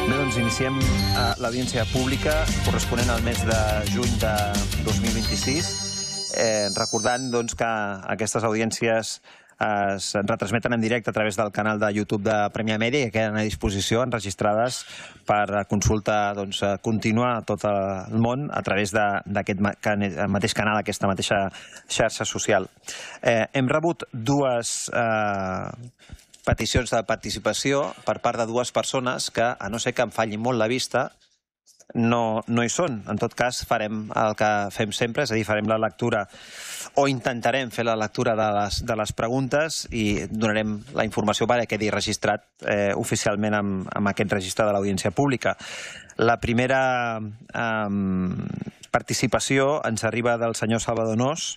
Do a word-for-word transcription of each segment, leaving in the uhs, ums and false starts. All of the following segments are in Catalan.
Bé, doncs iniciem l'audiència pública corresponent al mes de juny de dos mil vint-i-sis, recordant que aquestes audiències es retransmeten en directe a través del canal de YouTube de Premià Media i queden a disposició enregistrades per consulta contínua a tot el món a través d'aquest mateix canal, aquesta mateixa xarxa social. Hem rebut dues peticions de participació per part de dues persones que, a no ser que em falli molt la vista, no hi són. En tot cas, farem el que fem sempre, és a dir, farem la lectura o intentarem fer la lectura de les preguntes i donarem la informació perquè quedi registrat oficialment amb aquest registre de l'audiència pública. La primera participació ens arriba del senyor Salvador Nós.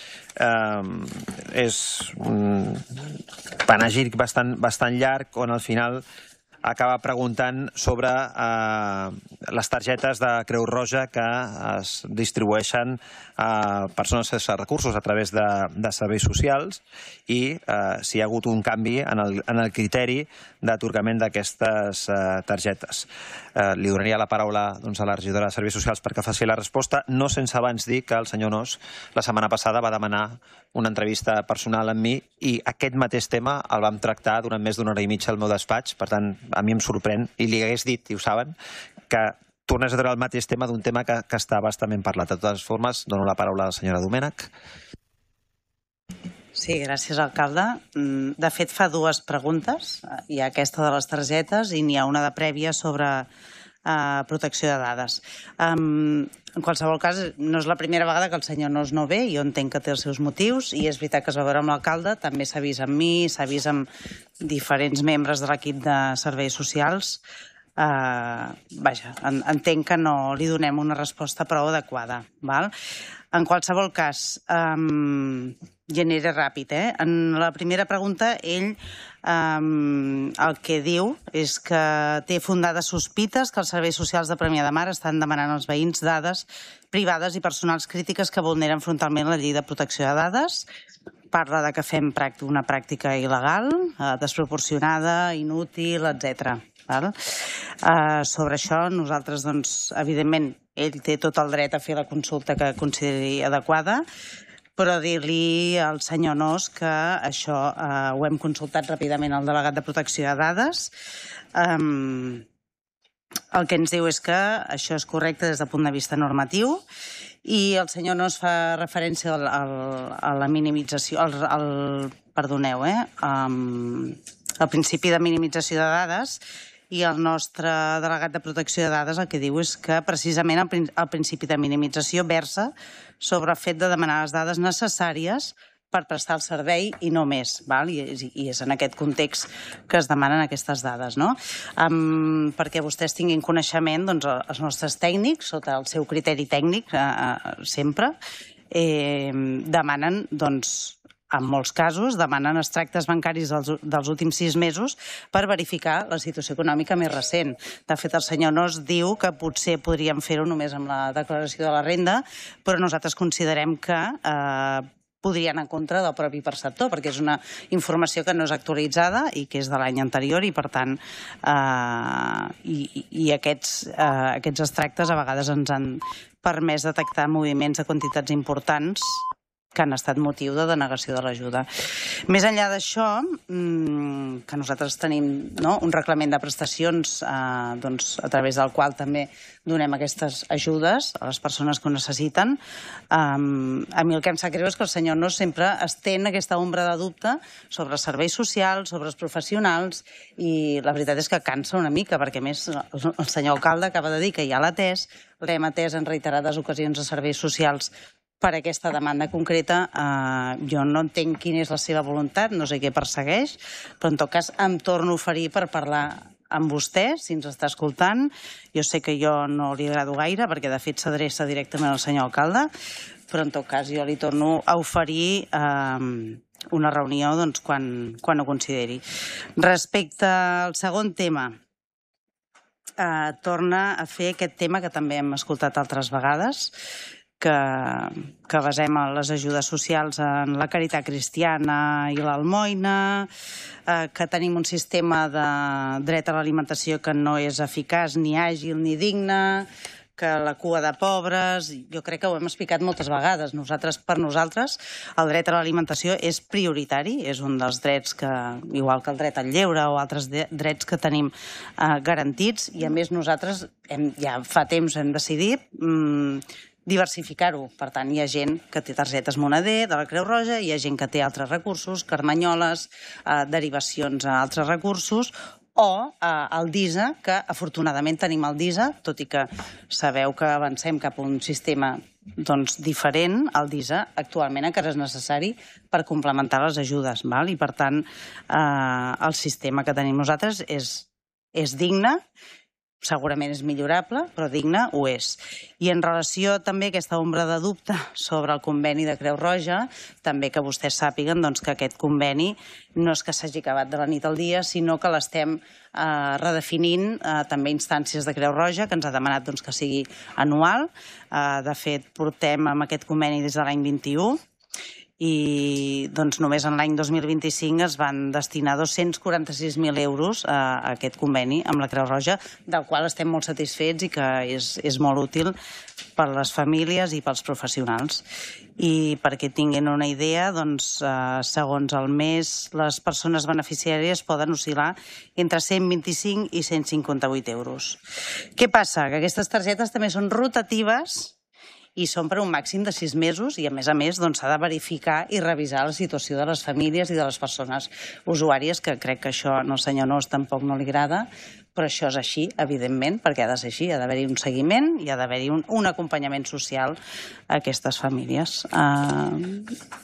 És un panegíric bastant llarg on al final acaba preguntant sobre les targetes de Creu Roja que es distribueixen a persones sense recursos a través de serveis socials i si hi ha hagut un canvi en el criteri d'atorgament d'aquestes targetes. Li donaria la paraula a la regidora de Serveis Socials perquè faci la resposta, no sense abans dir que el senyor Nós la setmana passada va demanar una entrevista personal amb mi i aquest mateix tema el vam tractar durant més d'una hora i mitja al meu despatx, per tant, a mi em sorprèn, i li hagués dit, i ho saben, que tornés a treure el mateix tema d'un tema que està bastament parlat. De totes formes, dono la paraula a la senyora Domènech. Sí, gràcies, alcalde. De fet, fa dues preguntes. Hi ha aquesta de les targetes i n'hi ha una de prèvia sobre protecció de dades. En qualsevol cas, no és la primera vegada que el senyor Nós no ve, jo entenc que té els seus motius, i és veritat que es va veure amb l'alcalde, també s'ha vist amb mi, s'ha vist amb diferents membres de l'equip de serveis socials. Vaja, entenc que no li donem una resposta prou adequada. En qualsevol cas, i aniré ràpid, en la primera pregunta ell el que diu és que té fundades sospites que els serveis socials de Premià de Mar estan demanant als veïns dades privades i personals crítiques que vulneren frontalment la llei de protecció de dades. Parla que fem una pràctica il·legal, desproporcionada, inútil, etcètera. Sobre això, nosaltres, evidentment, ell té tot el dret a fer la consulta que consideri adequada, però dir-li al senyor Nós que això ho hem consultat ràpidament al delegat de protecció de dades. El que ens diu és que això és correcte des del punt de vista normatiu i el senyor Nós fa referència a la minimització, perdoneu, al principi de minimització de dades, i el nostre delegat de protecció de dades el que diu és que precisament el principi de minimització versa sobre el fet de demanar les dades necessàries per prestar el servei i no més. I és en aquest context que es demanen aquestes dades. Perquè vostès tinguin coneixement, els nostres tècnics, sota el seu criteri tècnic, sempre, demanen, doncs, en molts casos, demanen extractes bancaris dels últims sis mesos per verificar la situació econòmica més recent. De fet, el senyor Nós diu que potser podríem fer-ho només amb la declaració de la renda, però nosaltres considerem que podria anar en contra del propi perceptor, perquè és una informació que no és actualitzada i que és de l'any anterior i, per tant, i aquests extractes a vegades ens han permès detectar moviments de quantitats importants que han estat motiu de denegació de l'ajuda. Més enllà d'això, que nosaltres tenim un reglament de prestacions a través del qual també donem aquestes ajudes a les persones que ho necessiten, a mi el que em sap greu és que el senyor Nós sempre estén aquesta ombra de dubte sobre els serveis socials, sobre els professionals, i la veritat és que cansa una mica, perquè a més el senyor alcalde acaba de dir que ja l'ha atès, l'hem atès en reiterades ocasions a serveis socials per aquesta demanda concreta. Jo no entenc quina és la seva voluntat, no sé què persegueix, però en tot cas em torno a oferir per parlar amb vostè, si ens està escoltant. Jo sé que jo no li agrado gaire, perquè de fet s'adreça directament al senyor alcalde, però en tot cas jo li torno a oferir una reunió quan ho consideri. Respecte al segon tema, torna a fer aquest tema que també hem escoltat altres vegades, que, que basem les ajudes socials en la caritat cristiana i l'almoina, eh, que tenim un sistema de dret a l'alimentació que no és eficaç, ni àgil, ni digne, que la cua de pobres, jo crec que ho hem explicat moltes vegades. Nosaltres, per nosaltres, el dret a l'alimentació és prioritari, és un dels drets que, igual que el dret al lleure o altres drets que tenim eh, garantits, i a més nosaltres hem, ja fa temps hem decidit mm, diversificar-ho. Per tant, hi ha gent que té targetes Moneder de la Creu Roja, hi ha gent que té altres recursos, carmanyoles, eh, derivacions a altres recursos, o eh, el DISA, que afortunadament tenim el DISA, tot i que sabeu que avancem cap a un sistema doncs, diferent, el DISA actualment encara és necessari per complementar les ajudes. Val? I per tant, eh, el sistema que tenim nosaltres és, és digne, segurament és millorable, però digne ho és. I en relació també a aquesta ombra de dubte sobre el conveni de Creu Roja, també que vostès sàpiguen doncs, que aquest conveni no és que s'hagi acabat de la nit al dia, sinó que l'estem eh, redefinint eh, també instàncies de Creu Roja, que ens ha demanat doncs, que sigui anual. Eh, de fet, portem amb aquest conveni des de l'any vint-i-u, i doncs, només en l'any dos mil vint-i-cinc es van destinar dos-cents quaranta-sis mil euros a aquest conveni amb la Creu Roja, del qual estem molt satisfets i que és, és molt útil per a les famílies i pels professionals. I perquè tinguin una idea, doncs, eh, segons el mes, les persones beneficiàries poden oscil·lar entre cent vint-i-cinc i cent cinquanta-vuit euros. Què passa? Que aquestes targetes també són rotatives i són per un màxim de sis mesos i, a més a més, doncs, s'ha de verificar i revisar la situació de les famílies i de les persones usuàries, que crec que això al senyor Nos tampoc no li agrada, però això és així, evidentment, perquè ha de ser així, ha d'haver-hi un seguiment i ha d'haver-hi un, un acompanyament social a aquestes famílies. Uh,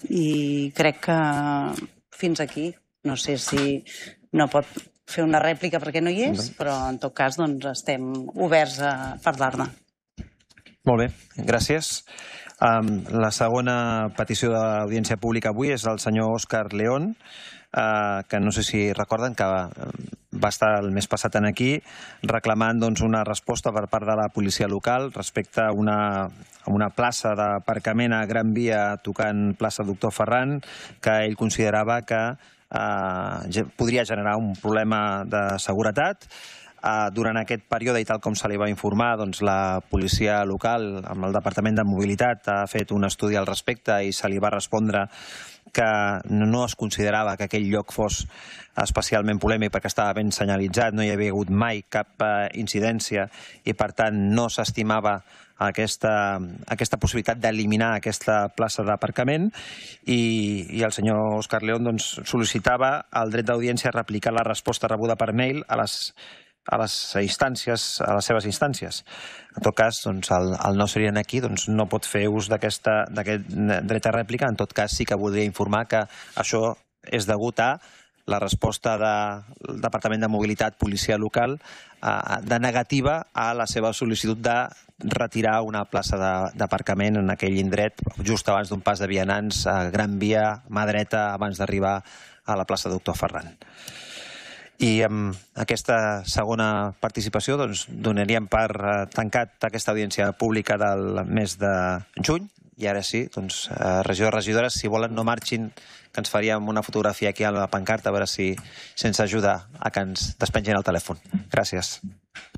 I crec que fins aquí, no sé si no pot fer una rèplica perquè no hi és, però en tot cas doncs, estem oberts a parlar-ne. Molt bé, gràcies. Um, la segona petició d'audiència pública avui és del senyor Òscar León, uh, que no sé si recorden que va estar el mes passat aquí reclamant doncs, una resposta per part de la policia local respecte a una, a una plaça d'aparcament a Gran Via tocant plaça Doctor Ferran, que ell considerava que uh, podria generar un problema de seguretat. Uh, durant aquest període, i tal com se li va informar, doncs, la policia local amb el Departament de Mobilitat ha fet un estudi al respecte i se li va respondre que no es considerava que aquell lloc fos especialment polèmic perquè estava ben senyalitzat, no hi havia hagut mai cap uh, incidència i per tant no s'estimava aquesta, aquesta possibilitat d'eliminar aquesta plaça d'aparcament i, i el senyor Òscar León doncs, sol·licitava el dret d'audiència a replicar la resposta rebuda per mail a les a les instàncies, a les seves instàncies. En tot cas, doncs, el, el no serien aquí, doncs, no pot fer ús d'aquest dret a rèplica. En tot cas, sí que voldria informar que això és degut a la resposta del Departament de Mobilitat Policia Local de negativa a la seva sol·licitud de retirar una plaça d'aparcament en aquell indret just abans d'un pas de vianants a Gran Via, mà dreta, abans d'arribar a la plaça Doctor Ferran. I amb aquesta segona participació doncs, donaríem per tancat aquesta audiència pública del mes de juny. I ara sí, doncs, regidors, regidores, si volen no marxin, que ens faríem una fotografia aquí a la pancarta, a veure si se'ns ajuda a que ens despengin el telèfon. Gràcies.